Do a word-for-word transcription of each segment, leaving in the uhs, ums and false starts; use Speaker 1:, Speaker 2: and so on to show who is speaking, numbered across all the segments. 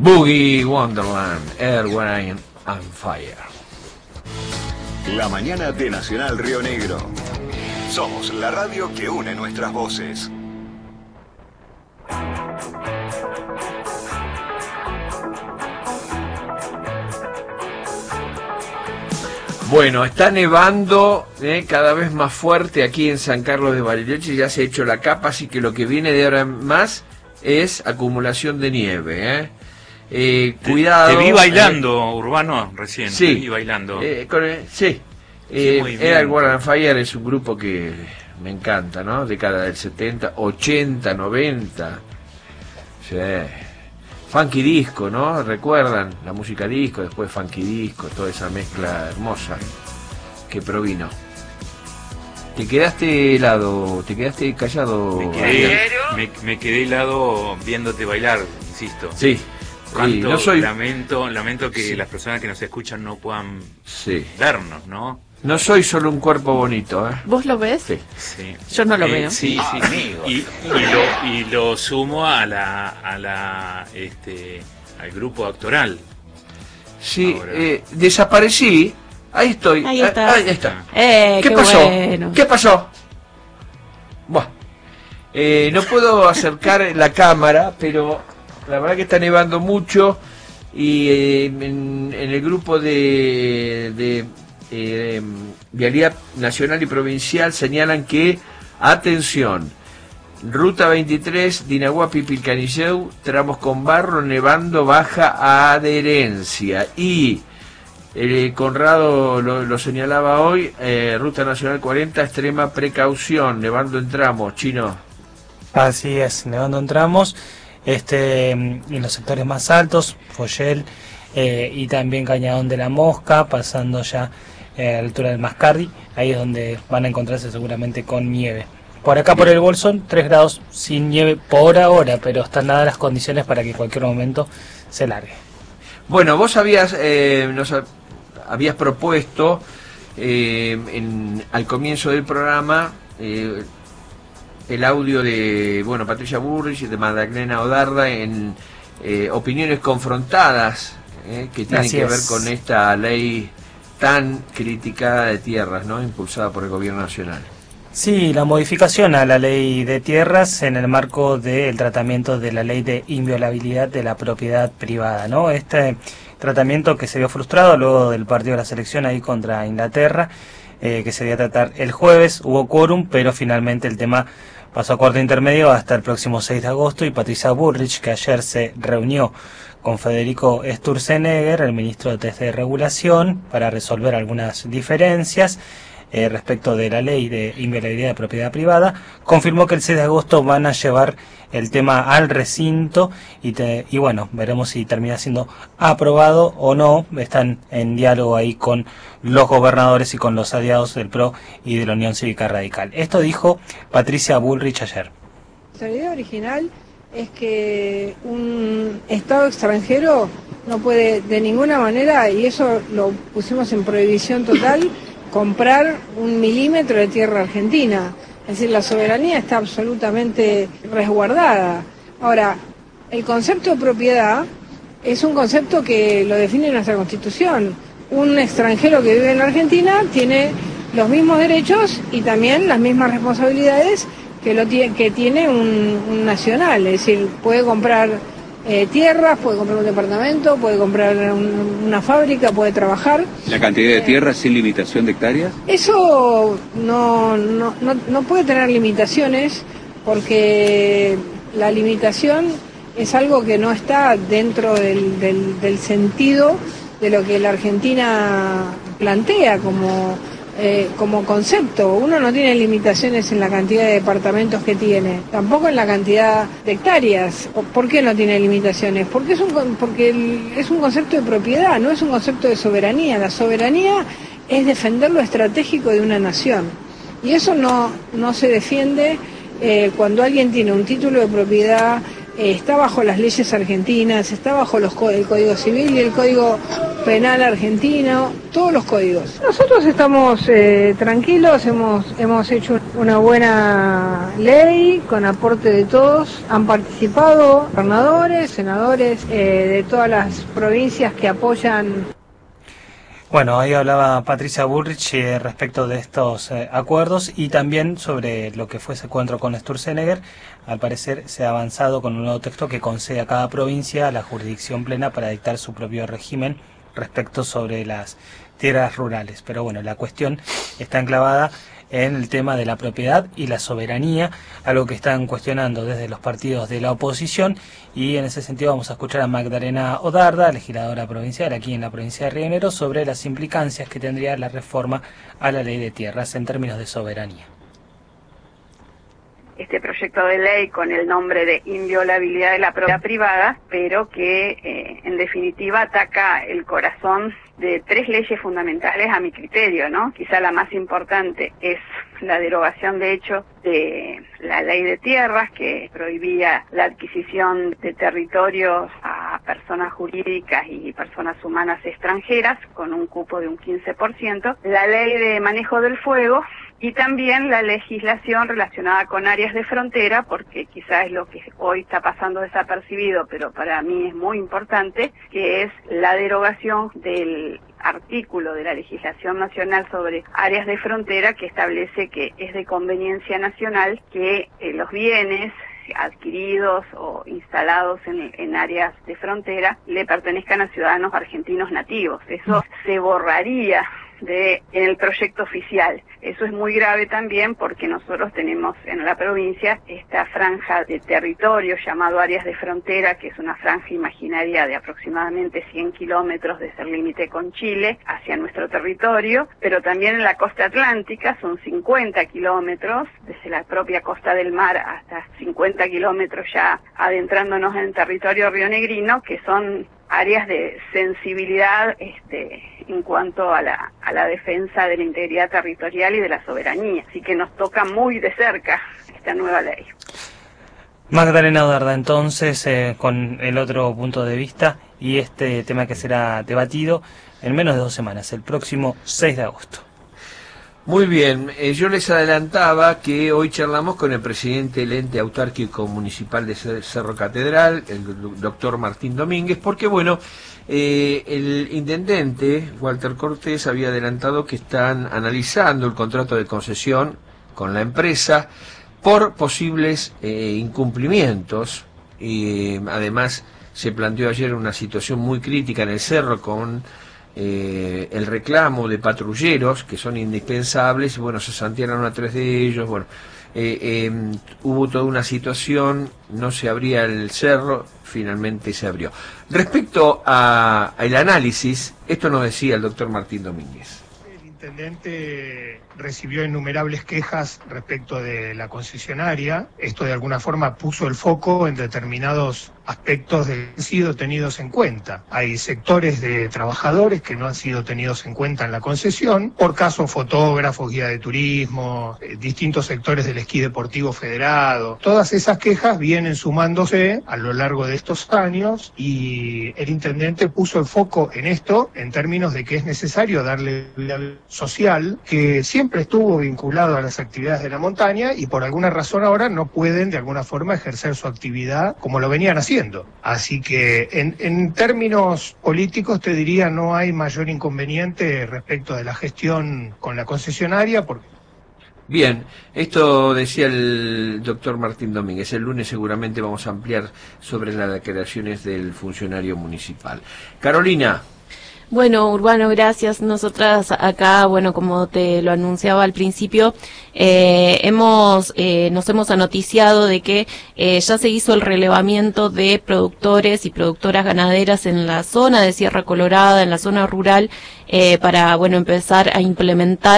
Speaker 1: Boogie Wonderland, Air, Wine and Fire.
Speaker 2: La mañana de Nacional Río Negro. Somos la radio que une nuestras voces.
Speaker 1: Bueno, está nevando eh, cada vez más fuerte aquí en San Carlos de Bariloche, ya se ha hecho la capa, así que lo que viene de ahora en más es acumulación de nieve. Eh. Eh, cuidado.
Speaker 3: Te, te vi bailando, eh, Urbano, recién,
Speaker 1: sí,
Speaker 3: te vi bailando.
Speaker 1: Eh, con el, sí, eh, era el War and Fire, es un grupo que me encanta, ¿no? Década del setenta, ochenta, noventa. Sí. Funky disco, ¿no? ¿Recuerdan? La música disco, después funky disco, toda esa mezcla hermosa que provino. ¿Te quedaste helado? ¿Te quedaste callado?
Speaker 3: Me quedé, me, me quedé helado viéndote bailar, insisto.
Speaker 1: Sí.
Speaker 3: Cuánto
Speaker 1: Sí, no soy...
Speaker 3: lamento, lamento que
Speaker 1: sí.
Speaker 3: las personas que nos escuchan no puedan
Speaker 1: sí.
Speaker 3: vernos, ¿no?
Speaker 1: No soy solo un cuerpo bonito, ¿eh?
Speaker 4: ¿Vos lo ves?
Speaker 1: Sí.
Speaker 3: Sí.
Speaker 4: Yo no lo
Speaker 3: eh,
Speaker 4: veo.
Speaker 3: Sí, sí.
Speaker 2: Amigos.
Speaker 3: Y, y, lo, y lo sumo a la, a la, este, al grupo actoral.
Speaker 1: Sí,
Speaker 3: Ahora.
Speaker 1: eh, desaparecí. Ahí estoy.
Speaker 4: Ahí está.
Speaker 1: Ahí está.
Speaker 4: Eh,
Speaker 1: ¿Qué,
Speaker 4: qué
Speaker 1: pasó?
Speaker 4: bueno.
Speaker 1: ¿Qué pasó? Buah. Eh, no puedo acercar la cámara, pero la verdad que está nevando mucho y eh, en, en el grupo de, de eh, Vialidad Nacional y Provincial señalan que, atención, Ruta veintitrés, Dinahuapi, Pilcanilleu, tramos con barro, nevando, baja adherencia. Y eh, Conrado lo, lo señalaba hoy, eh, Ruta Nacional cuarenta, extrema precaución, nevando en tramos, Chino.
Speaker 5: Así es, nevando en tramos, este, en los sectores más altos, Foyel eh, y también Cañadón de la Mosca, pasando ya eh, a la altura del Mascardi, ahí es donde van a encontrarse seguramente con nieve. Por acá por el Bolsón, tres grados sin nieve por ahora, pero están dadas las condiciones para que en cualquier momento se largue.
Speaker 1: Bueno, vos habías, eh, nos habías propuesto eh, en, al comienzo del programa eh, el audio de, bueno, Patricia Bullrich y de Magdalena Odarda en eh, opiniones confrontadas eh, que tienen
Speaker 5: Así
Speaker 1: que
Speaker 5: es.
Speaker 1: ver con esta ley tan criticada de tierras, ¿no? Impulsada por el gobierno nacional.
Speaker 5: Sí, la modificación a la ley de tierras en el marco del tratamiento de la ley de inviolabilidad de la propiedad privada, ¿no? Este tratamiento que se vio frustrado luego del partido de la selección ahí contra Inglaterra, eh, que se iba a tratar el jueves, hubo quórum, pero finalmente el tema pasó a corte intermedio hasta el próximo seis de agosto y Patricia Bullrich, que ayer se reunió con Federico Sturzenegger, el ministro de Regulación, para resolver algunas diferencias Eh, respecto de la ley de inviolabilidad de propiedad privada, confirmó que el seis de agosto van a llevar el tema al recinto y, te, y bueno, veremos si termina siendo aprobado o no. Están en diálogo ahí con los gobernadores y con los aliados del P R O y de la Unión Cívica Radical. Esto dijo Patricia Bullrich ayer.
Speaker 6: La idea original es que un Estado extranjero no puede de ninguna manera, y eso lo pusimos en prohibición total, comprar un milímetro de tierra argentina. Es decir, la soberanía está absolutamente resguardada. Ahora, el concepto de propiedad es un concepto que lo define nuestra Constitución. Un extranjero que vive en la Argentina tiene los mismos derechos y también las mismas responsabilidades que, lo tiene, que tiene un, un nacional. Es decir, puede comprar Eh, tierras, puede comprar un departamento, puede comprar un, una fábrica, puede trabajar.
Speaker 7: ¿La cantidad de tierras sin limitación de hectáreas?
Speaker 6: Eso no, no, no, no puede tener limitaciones porque la limitación es algo que no está dentro del, del, del sentido de lo que la Argentina plantea como, eh, como concepto. Uno no tiene limitaciones en la cantidad de departamentos que tiene, tampoco en la cantidad de hectáreas. ¿Por qué no tiene limitaciones? Porque es un, porque el, es un concepto de propiedad, no es un concepto de soberanía. La soberanía es defender lo estratégico de una nación. Y eso no, no se defiende eh, cuando alguien tiene un título de propiedad eh, está bajo las leyes argentinas, está bajo los, el Código Civil y el Código Penal argentino, todos los códigos. Nosotros estamos eh, tranquilos, hemos, hemos hecho una buena ley con aporte de todos, han participado gobernadores, senadores eh, de todas las provincias que apoyan.
Speaker 5: Bueno, ahí hablaba Patricia Bullrich eh, respecto de estos eh, acuerdos y también sobre lo que fue ese encuentro con Sturzenegger. Al parecer se ha avanzado con un nuevo texto que concede a cada provincia la jurisdicción plena para dictar su propio régimen respecto sobre las tierras rurales. Pero bueno, la cuestión está enclavada en el tema de la propiedad y la soberanía, algo que están cuestionando desde los partidos de la oposición, y en ese sentido vamos a escuchar a Magdalena Odarda, legisladora provincial aquí en la provincia de Río Negro, sobre las implicancias que tendría la reforma a la ley de tierras en términos de soberanía.
Speaker 4: Este proyecto de ley con el nombre de inviolabilidad de la propiedad privada, pero que eh, en definitiva ataca el corazón de tres leyes fundamentales a mi criterio, ¿no? Quizá la más importante es la derogación de hecho de la ley de tierras, que prohibía la adquisición de territorios a personas jurídicas y personas humanas extranjeras con un cupo de un quince por ciento, la ley de manejo del fuego y también la legislación relacionada con áreas de frontera, porque quizás es lo que hoy está pasando desapercibido, pero para mí es muy importante, que es la derogación del artículo de la legislación nacional sobre áreas de frontera que establece que es de conveniencia nacional que eh, los bienes adquiridos o instalados en, en áreas de frontera le pertenezcan a ciudadanos argentinos nativos. Eso se borraría de en el proyecto oficial. Eso es muy grave también porque nosotros tenemos en la provincia esta franja de territorio llamado áreas de frontera, que es una franja imaginaria de aproximadamente cien kilómetros desde el límite con Chile hacia nuestro territorio, pero también en la costa atlántica son cincuenta kilómetros, desde la propia costa del mar hasta cincuenta kilómetros ya adentrándonos en territorio rionegrino, que son áreas de sensibilidad este, en cuanto a la, a la defensa de la integridad territorial y de la soberanía. Así que nos toca muy de cerca esta nueva ley.
Speaker 5: Magdalena Odarda, entonces, eh, con el otro punto de vista y este tema que será debatido en menos de dos semanas, el próximo seis de agosto.
Speaker 1: Muy bien, eh, yo les adelantaba que hoy charlamos con el presidente del ente autárquico municipal de Cerro Catedral, el doctor Martín Domínguez, porque bueno, eh, el intendente Walter Cortés había adelantado que están analizando el contrato de concesión con la empresa por posibles eh, incumplimientos, y además se planteó ayer una situación muy crítica en el cerro con Eh, el reclamo de patrulleros que son indispensables, y bueno, se santiaron a tres de ellos, bueno, eh, eh, hubo toda una situación, no se abría el cerro, finalmente se abrió. Respecto a, al análisis, esto nos decía el doctor Martín Domínguez.
Speaker 8: El intendente recibió innumerables quejas respecto de la concesionaria. Esto de alguna forma puso el foco en determinados aspectos que han sido tenidos en cuenta. Hay sectores de trabajadores que no han sido tenidos en cuenta en la concesión, por caso fotógrafos, guía de turismo, eh, distintos sectores del esquí deportivo federado. Todas esas quejas vienen sumándose a lo largo de estos años y el intendente puso el foco en esto en términos de que es necesario darle vida social, que siempre estuvo vinculado a las actividades de la montaña y por alguna razón ahora no pueden de alguna forma ejercer su actividad como lo venían haciendo. Así que en, en términos políticos te diría no hay mayor inconveniente respecto de la gestión con la concesionaria. Porque...
Speaker 1: Bien, esto decía el doctor Martín Domínguez. El lunes seguramente vamos a ampliar sobre las declaraciones del funcionario municipal. Carolina.
Speaker 9: Bueno, Urbano, gracias. Nosotras acá, bueno, como te lo anunciaba al principio, eh, hemos, eh, nos hemos anoticiado de que eh, ya se hizo el relevamiento de productores y productoras ganaderas en la zona de Sierra Colorada, en la zona rural, eh, para, bueno, empezar a implementar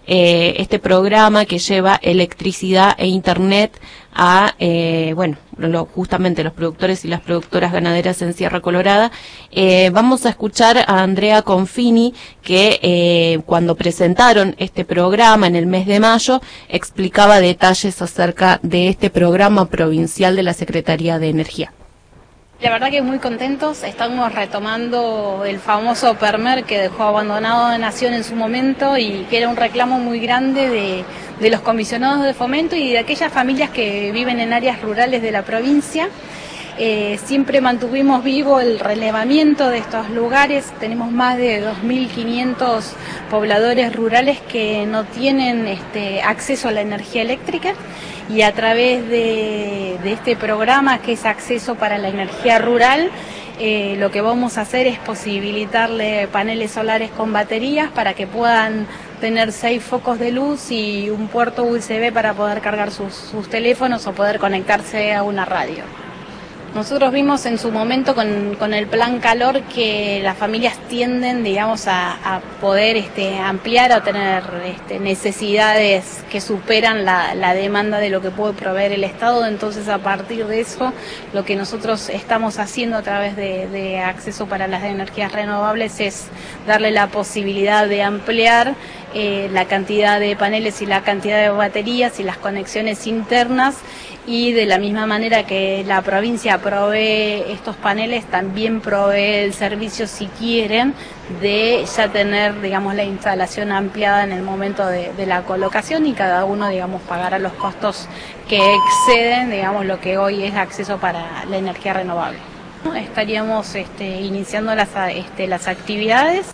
Speaker 9: eh, este programa que lleva electricidad e internet a, eh, bueno, lo, justamente los productores y las productoras ganaderas en Sierra Colorada. Eh, vamos a escuchar a Andrea Confini, que eh, cuando presentaron este programa en el mes de mayo, explicaba detalles acerca de este programa provincial de la Secretaría de Energía.
Speaker 10: La verdad que muy contentos, estamos retomando el famoso PERMER que dejó abandonado de Nación en su momento y que era un reclamo muy grande de, de los comisionados de fomento y de aquellas familias que viven en áreas rurales de la provincia. Eh, siempre mantuvimos vivo el relevamiento de estos lugares, tenemos más de dos mil quinientos pobladores rurales que no tienen este, acceso a la energía eléctrica. Y a través de, de este programa que es acceso para la energía rural, eh, lo que vamos a hacer es posibilitarle paneles solares con baterías para que puedan tener seis focos de luz y un puerto U S B para poder cargar sus, sus teléfonos o poder conectarse a una radio. Nosotros vimos en su momento con, con el plan calor que las familias tienden, digamos, a, a poder este, ampliar o tener este, necesidades que superan la, la demanda de lo que puede proveer el Estado. Entonces, a partir de eso, lo que nosotros estamos haciendo a través de, de acceso para las energías renovables es darle la posibilidad de ampliar eh, la cantidad de paneles y la cantidad de baterías y las conexiones internas. Y de la misma manera que la provincia provee estos paneles, también provee el servicio, si quieren, de ya tener, digamos, la instalación ampliada en el momento de, de la colocación y cada uno, digamos, pagará los costos que exceden, digamos, lo que hoy es acceso para la energía renovable. Estaríamos este, iniciando las, este, las actividades.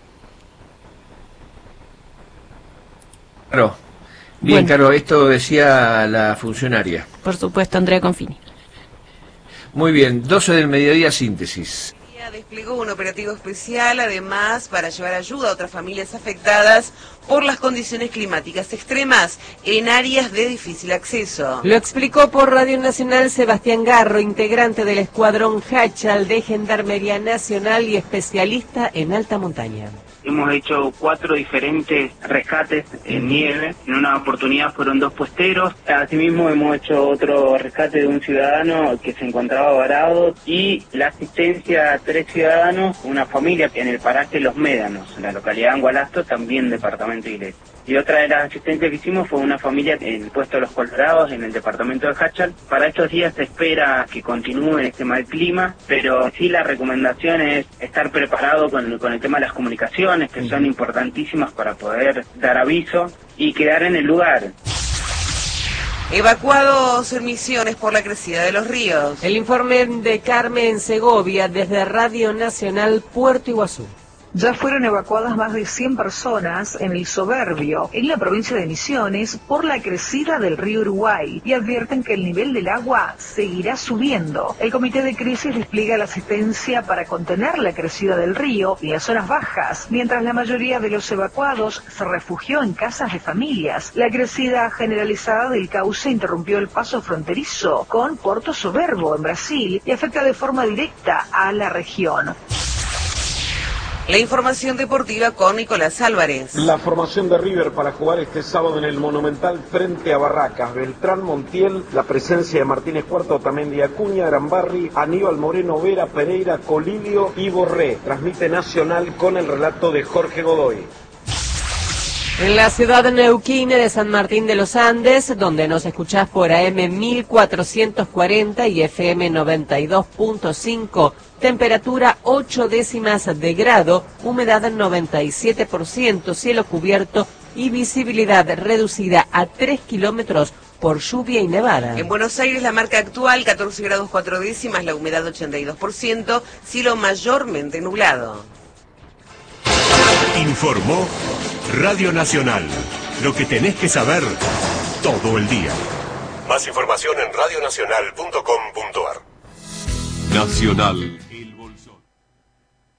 Speaker 1: Claro. Bien,
Speaker 9: Bueno.
Speaker 1: Caro, esto decía la funcionaria.
Speaker 9: Por supuesto, Andrea Confini.
Speaker 1: Muy bien, doce del mediodía, síntesis.
Speaker 11: Desplegó un operativo especial, además, para llevar ayuda a otras familias afectadas por las condiciones climáticas extremas en áreas de difícil acceso.
Speaker 12: Lo explicó por Radio Nacional Sebastián Garro, integrante del escuadrón Hachal de Gendarmería Nacional y especialista en alta montaña.
Speaker 13: Hemos hecho cuatro diferentes rescates en nieve. En una oportunidad fueron dos puesteros. Asimismo hemos hecho otro rescate de un ciudadano que se encontraba varado y la asistencia a tres ciudadanos, una familia en el paraje Los Médanos, en la localidad de Angualasto, también departamento de Iglesia. Y otra de las asistencias que hicimos fue una familia en el puesto de Los Colorados, en el departamento de Hachal. Para estos días se espera que continúe este mal clima, pero sí la recomendación es estar preparado con, con el tema de las comunicaciones, que son importantísimas para poder dar aviso y quedar en el lugar.
Speaker 11: Evacuados en Misiones por la crecida de los ríos.
Speaker 12: El informe de Carmen Segovia desde Radio Nacional Puerto Iguazú.
Speaker 14: Ya fueron evacuadas más de cien personas en el Soberbio, en la provincia de Misiones, por la crecida del río Uruguay y advierten que el nivel del agua seguirá subiendo. El Comité de Crisis despliega la asistencia para contener la crecida del río y las zonas bajas, mientras la mayoría de los evacuados se refugió en casas de familias. La crecida generalizada del cauce interrumpió el paso fronterizo con Porto Soberbo, en Brasil, y afecta de forma directa a la región.
Speaker 11: La información deportiva con Nicolás Álvarez.
Speaker 15: La formación de River para jugar este sábado en el Monumental frente a Barracas. Beltrán, Montiel, la presencia de Martínez Cuarto, Otamendi, Acuña, Arambarri, Aníbal Moreno, Vera, Pereira, Colilio y Borré. Transmite Nacional con el relato de Jorge Godoy.
Speaker 12: En la ciudad de Neuquén de San Martín de los Andes, donde nos escuchás por A M mil cuatrocientos cuarenta y F M noventa y dos punto cinco, temperatura ocho décimas de grado, humedad noventa y siete por ciento, cielo cubierto y visibilidad reducida a tres kilómetros por lluvia y nevada.
Speaker 11: En Buenos Aires la marca actual catorce grados cuatro décimas, la humedad ochenta y dos por ciento, cielo mayormente nublado.
Speaker 2: Informó Radio Nacional. Lo que tenés que saber todo el día. Más información en radio nacional punto com punto ar. Nacional. El Bolsón.